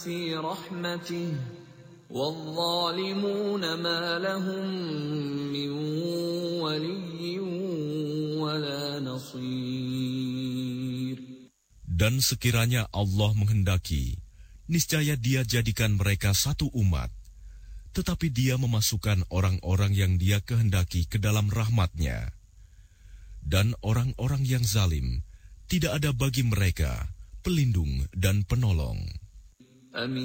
في رحمته والظالمون ما لهم من ولي ولا نصير. Dan sekiranya Allah menghendaki, niscaya Dia jadikan mereka satu umat, tetapi Dia memasukkan orang-orang yang Dia kehendaki ke dalam rahmat-Nya. Dan orang-orang yang zalim, tidak ada bagi mereka pelindung dan penolong.